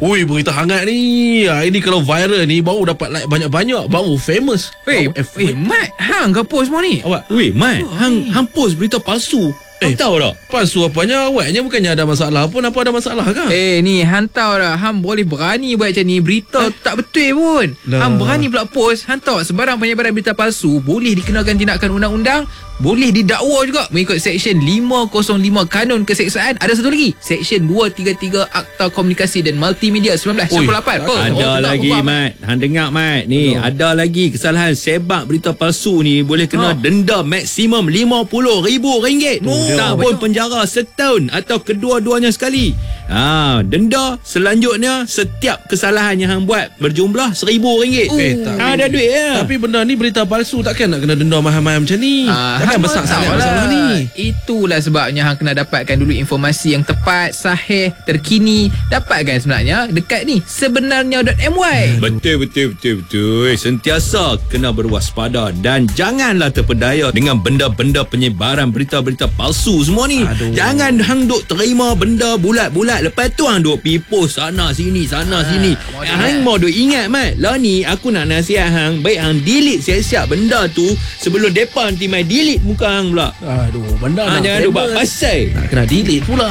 Ui, berita hangat ni. Ini kalau viral ni baru dapat like banyak-banyak, baru famous. Mat, hang ke post semua ni? Awak Weh, Mat, hang post berita palsu. Hang tahu tak? palsu apanya? Awaknya bukannya ada masalah pun. Apa ada masalah kan? Ni hantau dah. Hang boleh berani buat macam ni. Berita tak betul pun. Hang berani pula post. Hantau sebarang penyebaran berita palsu boleh dikenakan tindakan undang-undang, boleh didakwa juga mengikut Seksyen 505 Kanun Keseksaan. Ada satu lagi, Seksyen 233 Akta Komunikasi dan Multimedia 1998. Ada lagi, Mat. Hang dengar, Mat. Ni, ada lagi kesalahan sebar berita palsu ni boleh kena denda maksimum RM50,000. Tak pun penjara setahun atau kedua-duanya sekali. Denda selanjutnya setiap kesalahan yang hang buat berjumlah RM1,000. Ada duit ya. Tapi benda ni berita palsu, takkan nak kena denda mahal-mahal macam ni. Takkan besar sangat masalah ni. Itulah sebabnya hang kena dapatkan dulu informasi yang tepat, sahih, terkini. Dapatkan sebenarnya dekat ni sebenarnya.my. Betul. Sentiasa kena berwaspada dan janganlah terpedaya dengan benda-benda penyebaran berita-berita palsu semua ni. Jangan hang duk terima benda bulat-bulat, lepas tu hang duk pergi post sana sini. Hang mau duk ingat, Mat. Lah ni aku nak nasihat hang, baik hang delete siap-siap benda tu sebelum depa nanti mai delete muka hang pula. Benda nak jangan duk buat pasal. nak kena delete pula.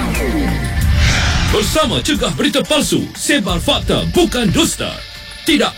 Bersama cegah berita palsu, sebar fakta bukan dusta. Tidak